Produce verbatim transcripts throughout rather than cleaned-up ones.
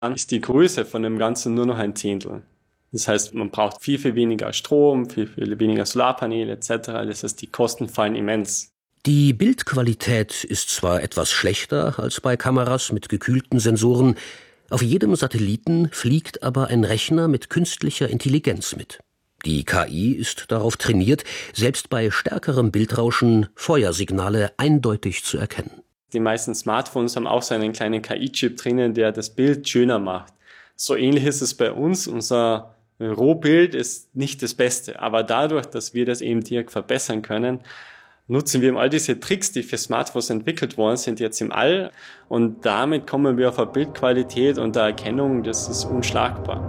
Dann ist die Größe von dem Ganzen nur noch ein Zehntel. Das heißt, man braucht viel, viel weniger Strom, viel, viel weniger Solarpaneele et cetera. Das heißt, die Kosten fallen immens. Die Bildqualität ist zwar etwas schlechter als bei Kameras mit gekühlten Sensoren, auf jedem Satelliten fliegt aber ein Rechner mit künstlicher Intelligenz mit. Die K I ist darauf trainiert, selbst bei stärkerem Bildrauschen Feuersignale eindeutig zu erkennen. Die meisten Smartphones haben auch so einen kleinen K I-Chip drinnen, der das Bild schöner macht. So ähnlich ist es bei uns. Unser Rohbild ist nicht das Beste, aber dadurch, dass wir das eben direkt verbessern können, nutzen wir eben all diese Tricks, die für Smartphones entwickelt worden sind, jetzt im All. Und damit kommen wir auf eine Bildqualität und eine Erkennung, das ist unschlagbar.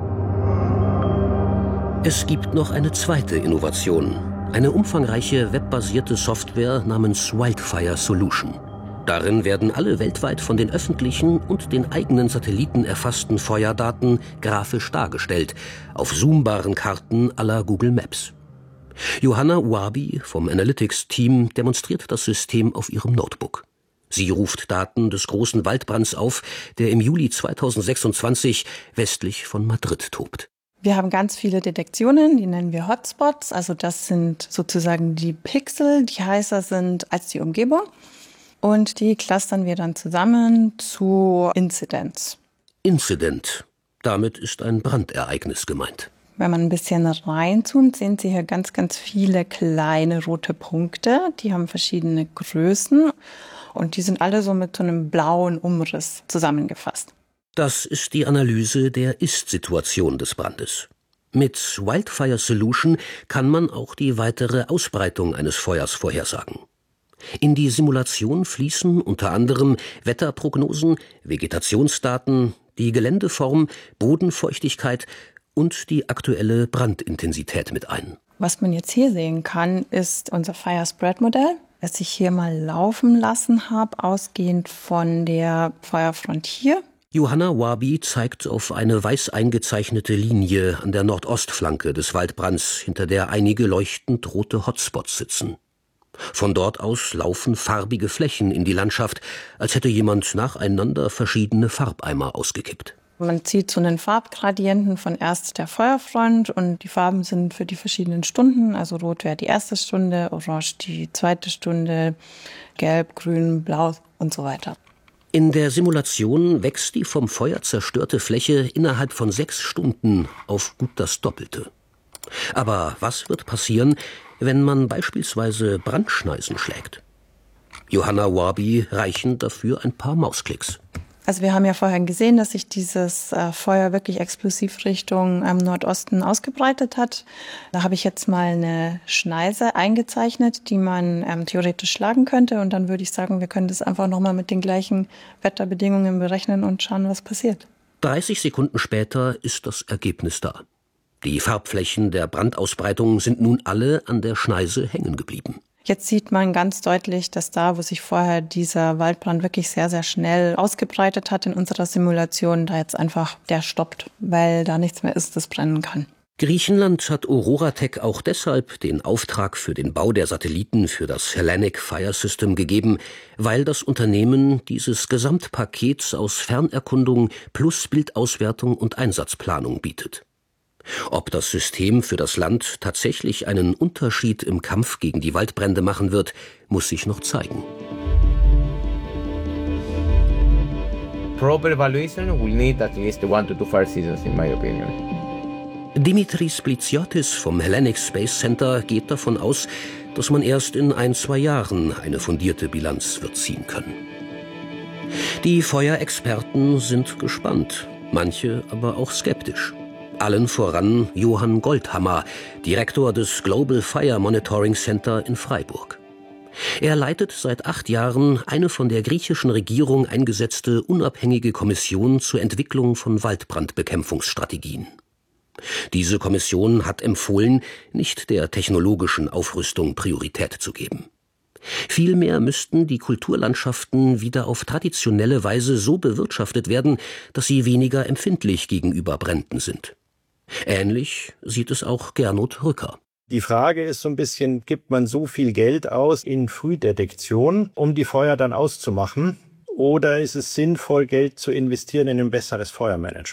Es gibt noch eine zweite Innovation. Eine umfangreiche webbasierte Software namens Wildfire Solution. Darin werden alle weltweit von den öffentlichen und den eigenen Satelliten erfassten Feuerdaten grafisch dargestellt, auf zoombaren Karten à la Google Maps. Johanna Uabi vom Analytics-Team demonstriert das System auf ihrem Notebook. Sie ruft Daten des großen Waldbrands auf, der im Juli zweitausendsechsundzwanzig westlich von Madrid tobt. Wir haben ganz viele Detektionen, die nennen wir Hotspots. Also das sind sozusagen die Pixel, die heißer sind als die Umgebung. Und die clustern wir dann zusammen zu Incidents. Incident. Damit ist ein Brandereignis gemeint. Wenn man ein bisschen reinzoomt, sehen Sie hier ganz, ganz viele kleine rote Punkte. Die haben verschiedene Größen und die sind alle so mit so einem blauen Umriss zusammengefasst. Das ist die Analyse der Ist-Situation des Brandes. Mit Wildfire Solution kann man auch die weitere Ausbreitung eines Feuers vorhersagen. In die Simulation fließen unter anderem Wetterprognosen, Vegetationsdaten, die Geländeform, Bodenfeuchtigkeit und die aktuelle Brandintensität mit ein. Was man jetzt hier sehen kann, ist unser Fire Spread Modell, das ich hier mal laufen lassen habe, ausgehend von der Feuerfront hier. Johanna Uabi zeigt auf eine weiß eingezeichnete Linie an der Nordostflanke des Waldbrands, hinter der einige leuchtend rote Hotspots sitzen. Von dort aus laufen farbige Flächen in die Landschaft, als hätte jemand nacheinander verschiedene Farbeimer ausgekippt. Man zieht so einen Farbgradienten von erst der Feuerfront und die Farben sind für die verschiedenen Stunden. Also rot wäre die erste Stunde, orange die zweite Stunde, gelb, grün, blau und so weiter. In der Simulation wächst die vom Feuer zerstörte Fläche innerhalb von sechs Stunden auf gut das Doppelte. Aber was wird passieren, wenn man beispielsweise Brandschneisen schlägt? Johanna Uabi reichen dafür ein paar Mausklicks. Also wir haben ja vorher gesehen, dass sich dieses äh, Feuer wirklich explosiv Richtung ähm, Nordosten ausgebreitet hat. Da habe ich jetzt mal eine Schneise eingezeichnet, die man ähm, theoretisch schlagen könnte. Und dann würde ich sagen, wir können das einfach nochmal mit den gleichen Wetterbedingungen berechnen und schauen, was passiert. dreißig Sekunden später ist das Ergebnis da. Die Farbflächen der Brandausbreitung sind nun alle an der Schneise hängen geblieben. Jetzt sieht man ganz deutlich, dass da, wo sich vorher dieser Waldbrand wirklich sehr, sehr schnell ausgebreitet hat in unserer Simulation, da jetzt einfach der stoppt, weil da nichts mehr ist, das brennen kann. Griechenland hat OroraTech auch deshalb den Auftrag für den Bau der Satelliten für das Hellenic Fire System gegeben, weil das Unternehmen dieses Gesamtpaket aus Fernerkundung plus Bildauswertung und Einsatzplanung bietet. Ob das System für das Land tatsächlich einen Unterschied im Kampf gegen die Waldbrände machen wird, muss sich noch zeigen. Proper evaluation will need at least one to two fire seasons, in my opinion. Dimitris Splitsiotis vom Hellenic Space Center geht davon aus, dass man erst in ein, zwei Jahren eine fundierte Bilanz wird ziehen können. Die Feuerexperten sind gespannt, manche aber auch skeptisch. Allen voran Johann Goldhammer, Direktor des Global Fire Monitoring Center in Freiburg. Er leitet seit acht Jahren eine von der griechischen Regierung eingesetzte unabhängige Kommission zur Entwicklung von Waldbrandbekämpfungsstrategien. Diese Kommission hat empfohlen, nicht der technologischen Aufrüstung Priorität zu geben. Vielmehr müssten die Kulturlandschaften wieder auf traditionelle Weise so bewirtschaftet werden, dass sie weniger empfindlich gegenüber Bränden sind. Ähnlich sieht es auch Gernot Rücker. Die Frage ist so ein bisschen, gibt man so viel Geld aus in Frühdetektion, um die Feuer dann auszumachen? Oder ist es sinnvoll, Geld zu investieren in ein besseres Feuermanagement?